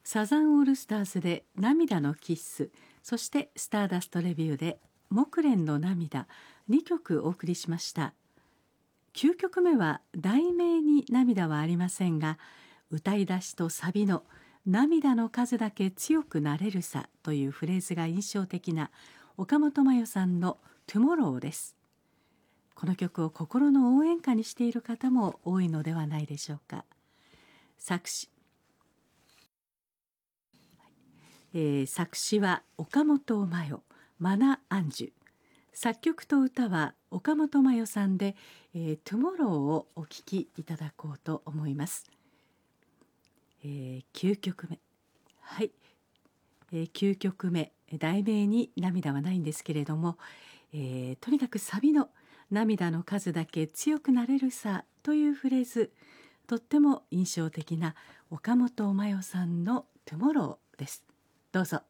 サザンオールスターズで涙のキッス、そしてスターダストレビューで木蓮の涙、2曲お送りしました。9曲目は題名に涙はありませんが、歌い出しとサビの涙の数だけ強くなれるさというフレーズが印象的な岡本真代さんのトゥモローです。この曲を心の応援歌にしている方も多いのではないでしょうか。作詞は岡本真代、マナ・アンジュ。作曲と歌は岡本真代さんで、トゥモローをお聴きいただこうと思います。9曲目、はい、9曲目、題名に涙はないんですけれども、とにかくサビの涙の数だけ強くなれるさというフレーズ、とっても印象的な岡本真代さんのトゥモローです。どうぞ。